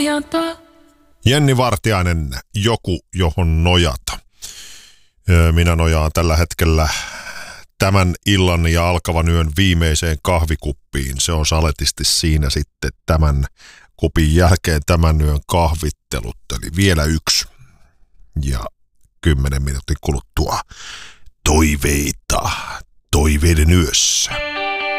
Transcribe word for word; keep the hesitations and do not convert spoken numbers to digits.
Jenni Vartiainen, joku johon nojata. Minä nojaan tällä hetkellä tämän illan ja alkavan yön viimeiseen kahvikuppiin. Se on saletisti siinä sitten tämän kupin jälkeen tämän yön kahvittelut. Eli vielä yksi. Ja kymmenen minuutin kuluttua toiveita toiveiden yössä.